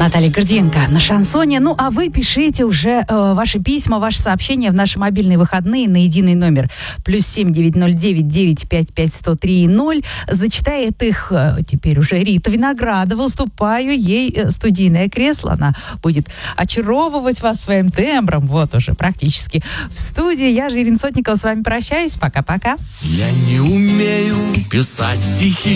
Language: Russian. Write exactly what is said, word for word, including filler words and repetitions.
Наталья Гордиенко на шансоне. Ну, а вы пишите уже э, ваши письма, ваши сообщения в наши мобильные выходные на единый номер плюс семь девять ноль девять девять пять пять сто три ноль. Зачитает их э, теперь уже Рита Виноградова. Уступаю ей э, студийное кресло. Она будет очаровывать вас своим тембром. Вот уже практически в студии. Я же, Ирина Сотникова, с вами прощаюсь. Пока-пока. Я не умею писать стихи.